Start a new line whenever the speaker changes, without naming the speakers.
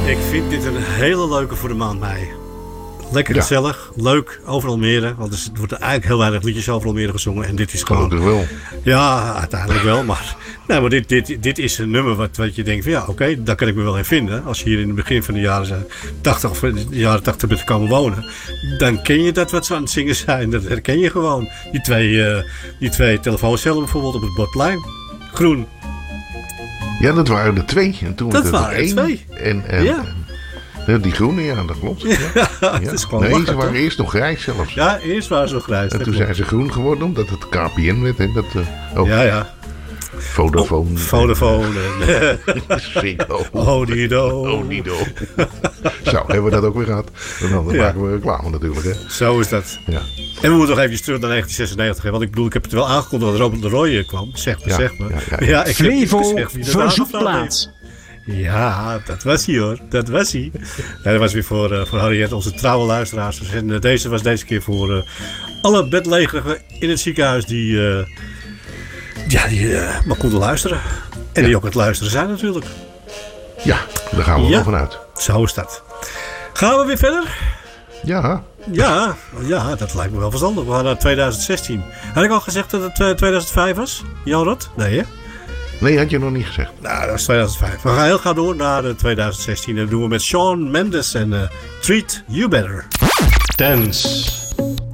Ik vind dit een hele leuke voor de maand mei. Lekker gezellig, leuk, over Almere. Want er wordt eigenlijk heel weinig liedjes over Almere gezongen. En dit is gewoon...
Gelukkig wel.
Ja, uiteindelijk wel. Maar dit is een nummer wat je denkt van ja, oké, daar kan ik me wel in vinden. Als je hier in het begin van de jaren 80 of de jaren 80 bent komen wonen. Dan ken je dat wat ze aan het zingen zijn. Dat herken je gewoon. Die twee telefooncellen bijvoorbeeld op het bordplein. Groen.
Ja, dat waren er 2. En toen
dat
waren
er 2.
En die groene, ja, dat klopt. Ja.
Het is gewoon
nee,
lachen,
ze waren
toch?
eerst nog grijs zelfs.
Ja, eerst waren ze nog grijs.
En toen zijn ze groen geworden, omdat het KPN werd. Hè?
Ja.
Vodafone.
Vodafone.
Ziggo.
Odido.
Zo, hebben we dat ook weer gehad. En dan maken we reclame natuurlijk. Hè?
Zo is dat.
Ja.
En we moeten nog even terug naar 1996. Hè? Want ik bedoel, ik heb het wel aangekondigd dat Robert de Roy kwam. Zeg me. Ja, ik
Flevo verzoekplaats.
Ja, dat was hij hoor. Dat was hij. Ja, dat was weer voor Harriet, onze trouwe luisteraars. En deze was deze keer voor alle bedlegerigen in het ziekenhuis die maar konden luisteren. En die ook aan het luisteren zijn natuurlijk.
Ja, daar gaan we wel vanuit.
Zo is dat. Gaan we weer verder?
Ja.
Ja, dat lijkt me wel verstandig. We gaan naar 2016. Had ik al gezegd dat het 2005 was? Jan Rot? Nee hè?
Nee, had je nog niet gezegd.
Nou, dat is 2005. We gaan heel gauw door naar 2016. En dat doen we met Shawn Mendes en Treat You Better. Dance.